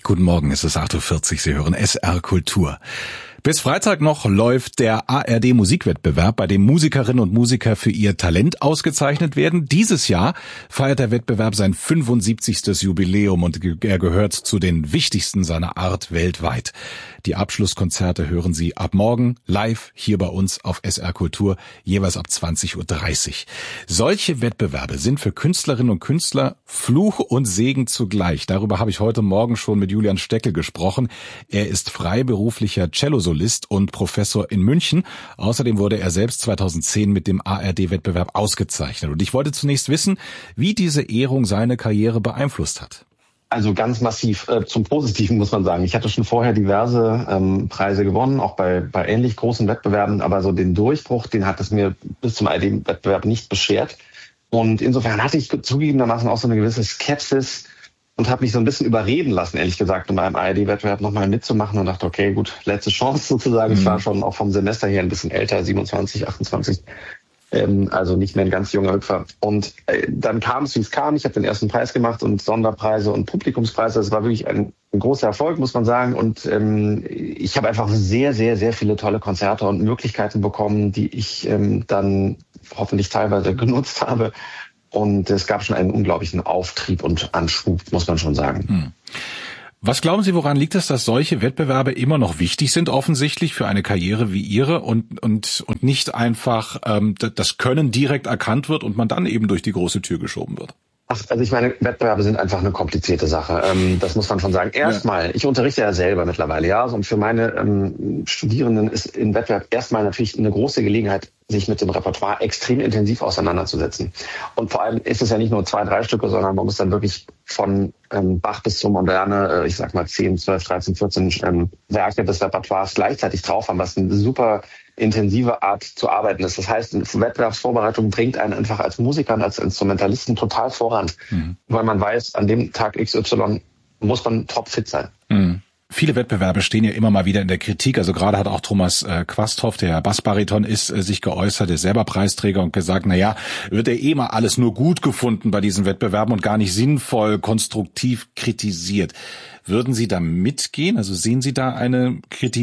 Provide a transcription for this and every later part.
Guten Morgen, es ist 8:40 Uhr, Sie hören SR Kultur. Bis Freitag noch läuft der ARD Musikwettbewerb, bei dem Musikerinnen und Musiker für ihr Talent ausgezeichnet werden. Dieses Jahr feiert der Wettbewerb sein 75. Jubiläum und er gehört zu den wichtigsten seiner Art weltweit. Die Abschlusskonzerte hören Sie ab morgen live hier bei uns auf SR Kultur, jeweils ab 20:30 Uhr. Solche Wettbewerbe sind für Künstlerinnen und Künstler Fluch und Segen zugleich. Darüber habe ich heute Morgen schon mit Julian Steckel gesprochen. Er ist freiberuflicher Cellosolist und Professor in München. Außerdem wurde er selbst 2010 mit dem ARD-Wettbewerb ausgezeichnet. Und ich wollte zunächst wissen, wie diese Ehrung seine Karriere beeinflusst hat. Also ganz massiv zum Positiven, muss man sagen. Ich hatte schon vorher diverse Preise gewonnen, auch bei ähnlich großen Wettbewerben, aber so den Durchbruch, den hat es mir bis zum ARD-Wettbewerb nicht beschert. Und insofern hatte ich zugegebenermaßen auch so eine gewisse Skepsis und habe mich so ein bisschen überreden lassen, ehrlich gesagt, um beim ARD-Wettbewerb nochmal mitzumachen und dachte, okay, gut, letzte Chance sozusagen. Ich war schon auch vom Semester her ein bisschen älter, 27, 28. Also nicht mehr ein ganz junger Hüpfer. Und dann kam es, wie es kam. Ich habe den ersten Preis gemacht und Sonderpreise und Publikumspreise. Das war wirklich ein großer Erfolg, muss man sagen. Und ich habe einfach sehr, sehr, sehr viele tolle Konzerte und Möglichkeiten bekommen, die ich dann hoffentlich teilweise genutzt habe. Und es gab schon einen unglaublichen Auftrieb und Anschub, muss man schon sagen. Was glauben Sie, woran liegt es, dass solche Wettbewerbe immer noch wichtig sind, offensichtlich für eine Karriere wie Ihre und nicht einfach das Können direkt erkannt wird und man dann eben durch die große Tür geschoben wird? Also ich meine, Wettbewerbe sind einfach eine komplizierte Sache. Das muss man schon sagen. Erstmal, ich unterrichte ja selber mittlerweile, ja. Und für meine Studierenden ist im Wettbewerb erstmal natürlich eine große Gelegenheit, sich mit dem Repertoire extrem intensiv auseinanderzusetzen. Und vor allem ist es ja nicht nur 2, 3 Stücke, sondern man muss dann wirklich von Bach bis zur Moderne, ich sag mal 10, 12, 13, 14 Werke des Repertoires gleichzeitig drauf haben, was eine super intensive Art zu arbeiten ist. Das heißt, Wettbewerbsvorbereitung bringt einen einfach als Musiker und als Instrumentalisten total voran, weil man weiß, an dem Tag XY muss man topfit sein. Viele Wettbewerbe stehen ja immer mal wieder in der Kritik. Also gerade hat auch Thomas Quasthoff, der Bassbariton ist, sich geäußert, ist selber Preisträger und gesagt, naja, wird ja eh mal alles nur gut gefunden bei diesen Wettbewerben und gar nicht sinnvoll, konstruktiv kritisiert. Würden Sie da mitgehen? Also sehen Sie da eine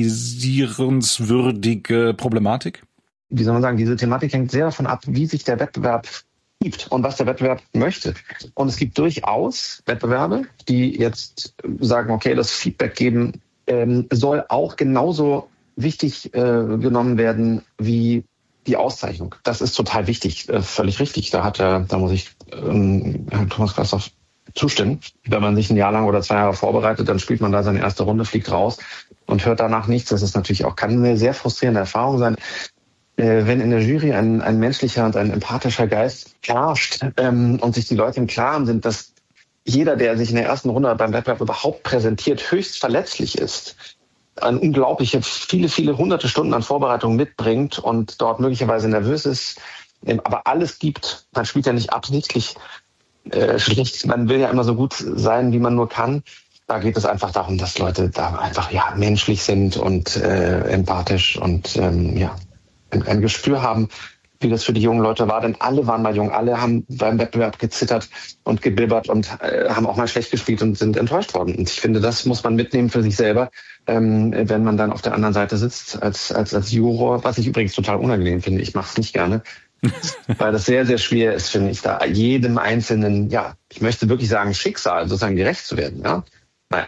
kritisierenswürdige Problematik? Wie soll man sagen, diese Thematik hängt sehr davon ab, wie sich der Wettbewerb gibt und was der Wettbewerb möchte. Und es gibt durchaus Wettbewerbe, die jetzt sagen, okay, das Feedback geben soll auch genauso wichtig genommen werden wie die Auszeichnung. Das ist total wichtig, völlig richtig. Da muss ich Herrn Thomas Quasthoff zustimmen. Wenn man sich ein Jahr lang oder 2 Jahre vorbereitet, dann spielt man da seine erste Runde, fliegt raus und hört danach nichts. Das ist natürlich auch, kann eine sehr frustrierende Erfahrung sein. Wenn in der Jury ein menschlicher und ein empathischer Geist herrscht und sich die Leute im Klaren sind, dass jeder, der sich in der ersten Runde beim Wettbewerb überhaupt präsentiert, höchst verletzlich ist, eine unglaubliche, viele hunderte Stunden an Vorbereitung mitbringt und dort möglicherweise nervös ist, aber alles gibt, man spielt ja nicht absichtlich schlecht, man will ja immer so gut sein, wie man nur kann. Da geht es einfach darum, dass Leute da einfach menschlich sind und empathisch und ein Gespür haben, wie das für die jungen Leute war. Denn alle waren mal jung, alle haben beim Wettbewerb gezittert und gebibbert und haben auch mal schlecht gespielt und sind enttäuscht worden. Und ich finde, das muss man mitnehmen für sich selber, wenn man dann auf der anderen Seite sitzt als Juror, was ich übrigens total unangenehm finde. Ich mache es nicht gerne, weil das sehr, sehr schwer ist, finde ich, da jedem einzelnen, ich möchte wirklich sagen, Schicksal sozusagen gerecht zu werden. Ja, naja.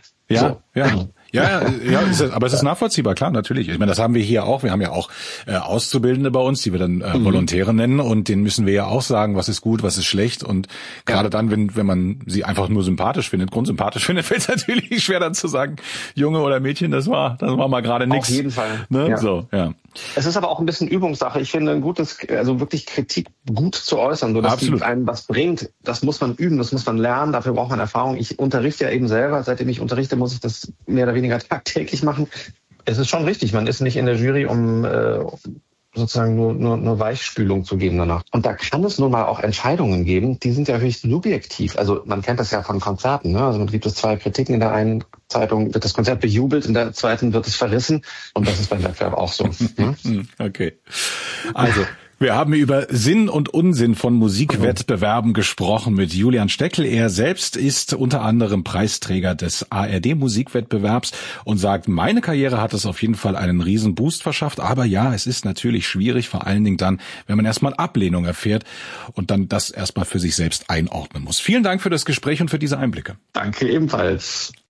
Ja, aber es ist nachvollziehbar, klar, natürlich. Ich meine, das haben wir hier auch. Wir haben ja auch Auszubildende bei uns, die wir dann Volontäre nennen, und denen müssen wir ja auch sagen, was ist gut, was ist schlecht. Und gerade dann, wenn man sie einfach nur sympathisch findet, grundsympathisch findet, fällt es natürlich schwer dann zu sagen, Junge oder Mädchen, das war mal gerade nichts. Auf jeden Fall. Ne? Ja. So, ja. Es ist aber auch ein bisschen Übungssache. Ich finde, wirklich Kritik gut zu äußern, so dass die einem was bringt, das muss man üben, das muss man lernen, dafür braucht man Erfahrung. Ich unterrichte ja eben selber, seitdem ich unterrichte, muss ich das mehr oder weniger tagtäglich machen. Es ist schon richtig, man ist nicht in der Jury, um sozusagen nur Weichspülung zu geben danach. Und da kann es nun mal auch Entscheidungen geben, die sind ja höchst subjektiv. Also man kennt das ja von Konzerten, ne? Also man gibt es 2 Kritiken, in der einen Zeitung wird das Konzert bejubelt, in der zweiten wird es verrissen, und das ist beim Wettbewerb auch so. Ne? Okay. Also Wir haben über Sinn und Unsinn von Musikwettbewerben gesprochen mit Julian Steckel. Er selbst ist unter anderem Preisträger des ARD-Musikwettbewerbs und sagt, meine Karriere hat es auf jeden Fall einen riesen Boost verschafft. Aber ja, es ist natürlich schwierig, vor allen Dingen dann, wenn man erstmal Ablehnung erfährt und dann das erstmal für sich selbst einordnen muss. Vielen Dank für das Gespräch und für diese Einblicke. Danke ebenfalls.